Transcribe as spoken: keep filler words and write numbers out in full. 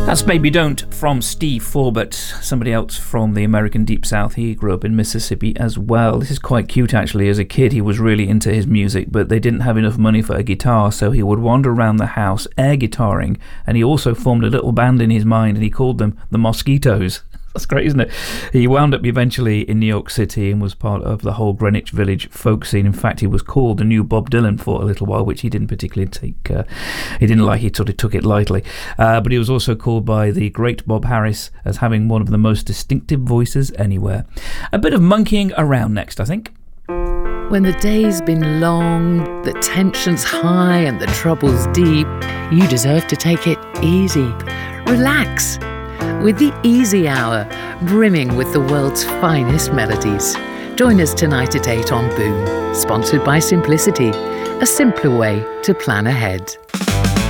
That's Baby Don't from Steve Forbert, somebody else from the American Deep South. He grew up in Mississippi as well. This is quite cute actually. As a kid he was really into his music, but they didn't have enough money for a guitar, so he would wander around the house air guitaring, and he also formed a little band in his mind and he called them the Mosquitoes. That's great, isn't it? He wound up eventually in New York City and was part of the whole Greenwich Village folk scene. In fact, he was called the new Bob Dylan for a little while, which he didn't particularly take, uh, he didn't like, he sort of took it lightly. Uh, but he was also called by the great Bob Harris as having one of the most distinctive voices anywhere. A bit of monkeying around next, I think. When the day's been long, the tension's high and the trouble's deep, you deserve to take it easy. Relax. With the Easy Hour, brimming with the world's finest melodies. Join us tonight at eight on Boom, sponsored by Simplicity, a simpler way to plan ahead.